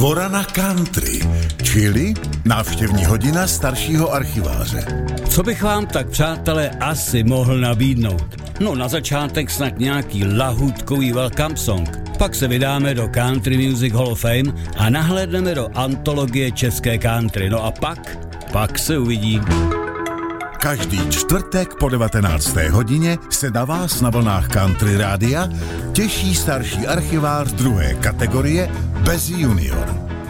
Dvorana country, čili návštěvní hodina staršího archiváře. Co bych vám tak, přátelé, asi mohl nabídnout? No na začátek snad nějaký lahůdkový welcome song. Pak se vydáme do Country Music Hall of Fame a nahlédneme do antologie české country. No a pak se uvidí. Každý čtvrtek po 19. hodině se na vás na vlnách Country Rádia těší starší archivář druhé kategorie bez junior.